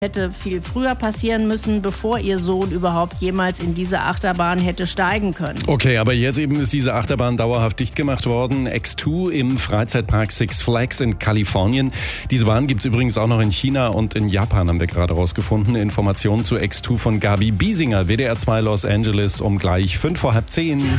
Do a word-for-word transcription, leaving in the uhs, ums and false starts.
Hätte viel früher passieren müssen, bevor ihr Sohn überhaupt jemals in diese Achterbahn hätte steigen können. Okay, aber jetzt eben ist diese Achterbahn dauerhaft dicht gemacht worden. X zwei im Freizeitpark Six Flags in Kalifornien. Diese Bahn gibt es übrigens auch noch in China und in Japan, haben wir gerade rausgefunden. Informationen zu X zwei von Gabi Biesinger, W D R zwei Los Angeles um gleich fünf vor halb zehn.